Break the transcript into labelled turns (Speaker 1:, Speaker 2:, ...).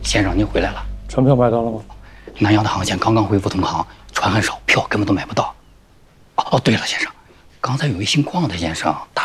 Speaker 1: 先生您回来了，
Speaker 2: 船票买到了吗？
Speaker 1: 南洋的航线刚刚恢复通航，船很少，票根本都买不到。哦，对了，先生，刚才有位姓邝的先生打